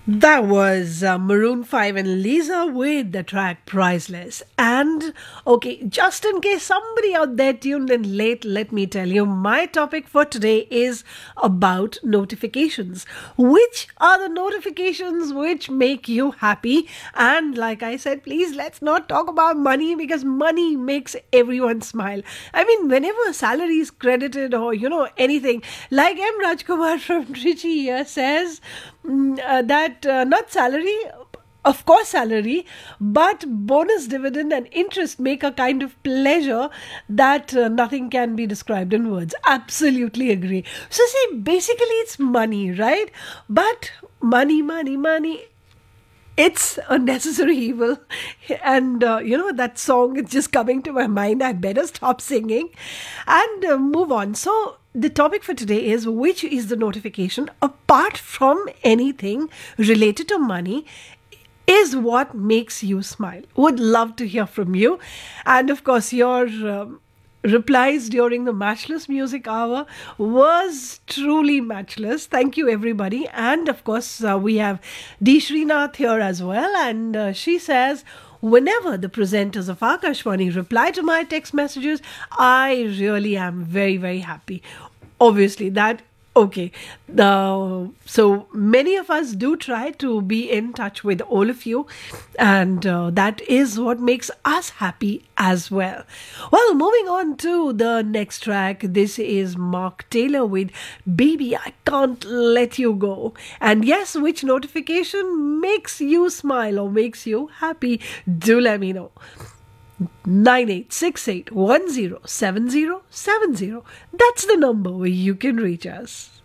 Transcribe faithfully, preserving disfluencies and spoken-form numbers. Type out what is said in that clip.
That was uh, Maroon five and Lisa with the track Priceless. And okay, just in case somebody out there tuned in late, let me tell you my topic for today is about notifications. Which are the notifications which make you happy? And like I said, please let's not talk about money because money makes everyone smile. I mean, whenever a salary is credited or you know anything, like M. Rajkumar from Trichy here says, mm, uh, that uh, not salary, of course salary, but bonus, dividend and interest make a kind of pleasure that uh, nothing can be described in words. Absolutely agree. So see, basically it's money, right? But money, money, money, it's a necessary evil. And uh, you know that song is just coming to my mind. I better stop singing and uh, move on. So the topic for today is, which is the notification apart from anything related to money is what makes you smile? Would love to hear from you. And of course, your um, replies during the Matchless Music Hour was truly matchless. Thank you, everybody. And of course, uh, we have D. Srinath here as well. And uh, she says, whenever the presenters of Akashvani reply to my text messages, I really am very, very happy. Obviously, that okay. The so many of us do try to be in touch with all of you, and uh, that is what makes us happy as well. Well, moving on to the next track. This is Mark Taylor with "Baby, I Can't Let You Go." And yes, which notification makes you smile or makes you happy? Do let me know. nine eight six eight one zero seven zero seven zero. That's the number where you can reach us.